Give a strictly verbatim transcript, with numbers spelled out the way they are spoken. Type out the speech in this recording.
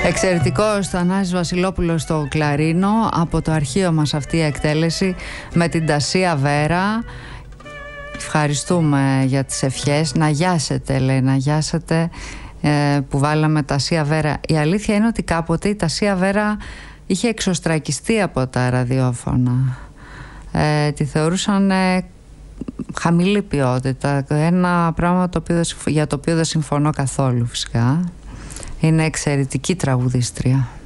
Εξαιρετικός Θανάσης Βασιλόπουλος στο κλαρίνο. Από το αρχείο μας αυτή η εκτέλεση με την Τασία Βέρα. Ευχαριστούμε για τις ευχές. Να γιάσετε, λέει, να γιάσετε, ε, που βάλαμε Τασία Βέρα. Η αλήθεια είναι ότι κάποτε η Τασία Βέρα είχε εξωστρακιστεί από τα ραδιόφωνα. Ε, τη θεωρούσαν ε, χαμηλή ποιότητα. Ένα πράγμα το οποίο, για το οποίο δεν συμφωνώ καθόλου, φυσικά. Είναι εξαιρετική τραγουδίστρια.